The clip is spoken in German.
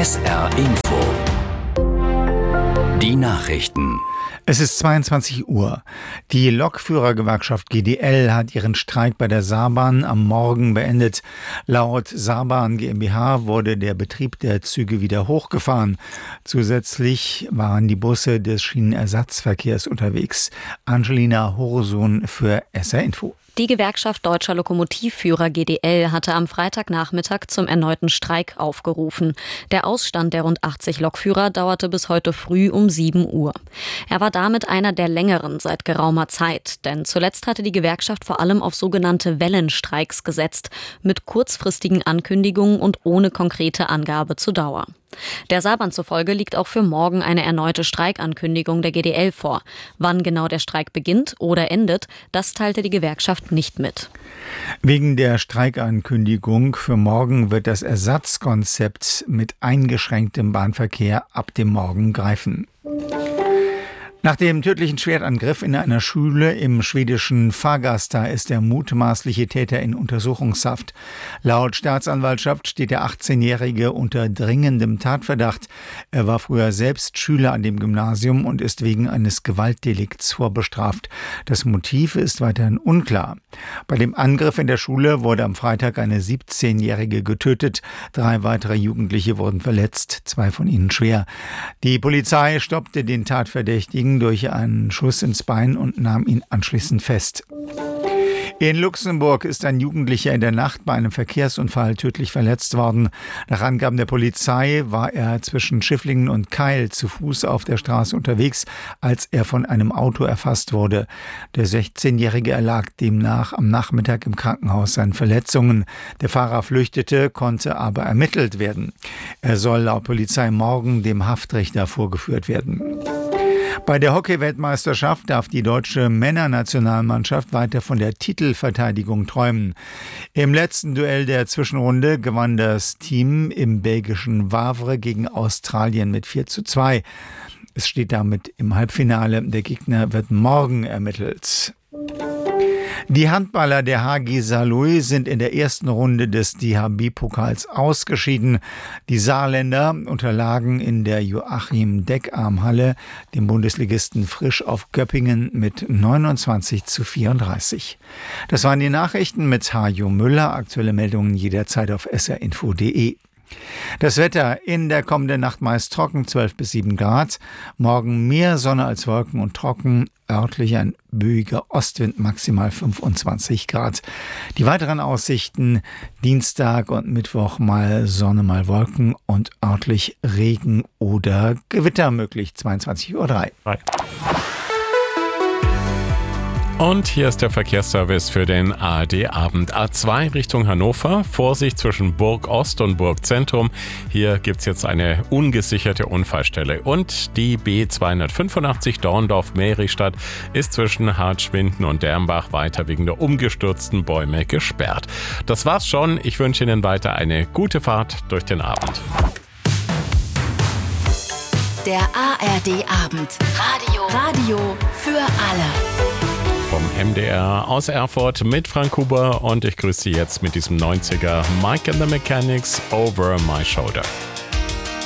SR Info. Die Nachrichten. Es ist 22 Uhr. Die Lokführergewerkschaft GDL hat ihren Streik bei der Saarbahn am Morgen beendet. Laut Saarbahn GmbH wurde der Betrieb der Züge wieder hochgefahren. Zusätzlich waren die Busse des Schienenersatzverkehrs unterwegs. Angelina Horosohn für SR Info. Die Gewerkschaft Deutscher Lokomotivführer GDL hatte am Freitagnachmittag zum erneuten Streik aufgerufen. Der Ausstand der rund 80 Lokführer dauerte bis heute früh um 7 Uhr. Er war damit einer der längeren seit geraumer Zeit, denn zuletzt hatte die Gewerkschaft vor allem auf sogenannte Wellenstreiks gesetzt, mit kurzfristigen Ankündigungen und ohne konkrete Angabe zur Dauer. Der Saarbahn zufolge liegt auch für morgen eine erneute Streikankündigung der GDL vor. Wann genau der Streik beginnt oder endet, das teilte die Gewerkschaft nicht mit. Wegen der Streikankündigung für morgen wird das Ersatzkonzept mit eingeschränktem Bahnverkehr ab dem Morgen greifen. Nach dem tödlichen Schwertangriff in einer Schule im schwedischen Fagersta ist der mutmaßliche Täter in Untersuchungshaft. Laut Staatsanwaltschaft steht der 18-Jährige unter dringendem Tatverdacht. Er war früher selbst Schüler an dem Gymnasium und ist wegen eines Gewaltdelikts vorbestraft. Das Motiv ist weiterhin unklar. Bei dem Angriff in der Schule wurde am Freitag eine 17-Jährige getötet. 3 weitere Jugendliche wurden verletzt, 2 von ihnen schwer. Die Polizei stoppte den Tatverdächtigen durch einen Schuss ins Bein und nahm ihn anschließend fest. In Luxemburg ist ein Jugendlicher in der Nacht bei einem Verkehrsunfall tödlich verletzt worden. Nach Angaben der Polizei war er zwischen Schifflingen und Keil zu Fuß auf der Straße unterwegs, als er von einem Auto erfasst wurde. Der 16-Jährige erlag demnach am Nachmittag im Krankenhaus seinen Verletzungen. Der Fahrer flüchtete, konnte aber ermittelt werden. Er soll laut Polizei morgen dem Haftrichter vorgeführt werden. Bei der Hockey-Weltmeisterschaft darf die deutsche Männernationalmannschaft weiter von der Titelverteidigung träumen. Im letzten Duell der Zwischenrunde gewann das Team im belgischen Wavre gegen Australien mit 4:2. Es steht damit im Halbfinale. Der Gegner wird morgen ermittelt. Die Handballer der HG Saarlouis sind in der ersten Runde des DHB-Pokals ausgeschieden. Die Saarländer unterlagen in der Joachim-Deckarm-Halle dem Bundesligisten Frisch auf Göppingen mit 29:34. Das waren die Nachrichten mit Hajo Müller. Aktuelle Meldungen jederzeit auf srinfo.de. Das Wetter in der kommenden Nacht meist trocken, 12 bis 7 Grad. Morgen mehr Sonne als Wolken und trocken. Örtlich ein böiger Ostwind, maximal 25 Grad. Die weiteren Aussichten: Dienstag und Mittwoch mal Sonne, mal Wolken und örtlich Regen oder Gewitter möglich, 22:03 Uhr. Und hier ist der Verkehrsservice für den ARD-Abend. A2 Richtung Hannover. Vorsicht zwischen Burg Ost und Burg Zentrum. Hier gibt es jetzt eine ungesicherte Unfallstelle. Und die B285 Dorndorf-Mehristadt ist zwischen Hartschwinden und Dermbach weiter wegen der umgestürzten Bäume gesperrt. Das war's schon. Ich wünsche Ihnen weiter eine gute Fahrt durch den Abend. Der ARD-Abend. Radio für alle. Vom MDR aus Erfurt mit Frank Huber und ich grüße Sie jetzt mit diesem 90er Mike and the Mechanics Over My Shoulder.